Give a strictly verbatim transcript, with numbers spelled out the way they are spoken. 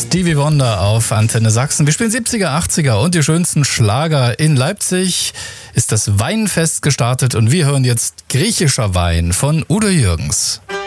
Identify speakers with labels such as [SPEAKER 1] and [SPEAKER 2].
[SPEAKER 1] Stevie Wonder auf Antenne Sachsen. Wir spielen siebziger, achtziger und die schönsten Schlager. In Leipzig ist das Weinfest gestartet und wir hören jetzt Griechischer Wein von Udo Jürgens.